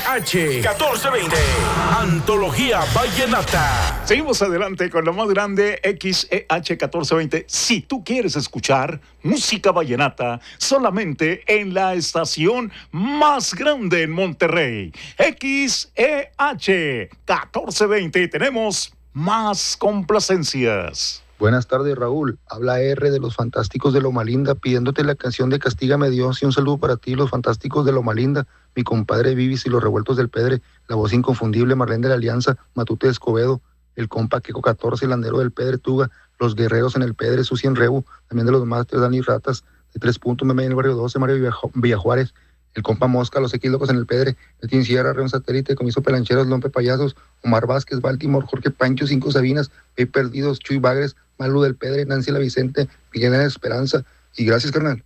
XEH1420, Antología Vallenata. Seguimos adelante con lo más grande, XEH1420. Si tú quieres escuchar música vallenata, solamente en la estación más grande en Monterrey, XEH1420. Tenemos más complacencias. Buenas tardes, Raúl. Habla R de los Fantásticos de Loma Linda, pidiéndote la canción de Castígame Dios, y un saludo para ti, los Fantásticos de Loma Linda, mi compadre Vivis y los Revueltos del Pedre, la voz inconfundible Marlene de la Alianza, Matute de Escobedo, el compa Queco 14, el andero del Pedre Tuga, los guerreros en el Pedre, Susi en Rebu, también de los Masters, Dani Ratas, de 3 puntos, Meme en el Barrio 12, Mario Villajuárez, el compa Mosca, los X Locos en el Pedre, el Tin Sierra, Reón Satélite, Comiso Pelancheros, Lompe Payasos, Omar Vázquez, Baltimore, Jorge Pancho, 5 Sabinas, Pey Perdidos, Chuy Bagres, Malu del Pedre, Nancy La Vicente, Miguel de Esperanza, y gracias, carnal.